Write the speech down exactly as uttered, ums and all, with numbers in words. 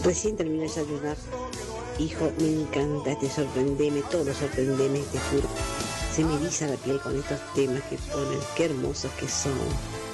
Recién terminé de desayunar. Hijo, me encanta, te sorprendeme, todo sorprendeme, te juro. Se me eriza la piel con estos temas que ponen, qué hermosos que son.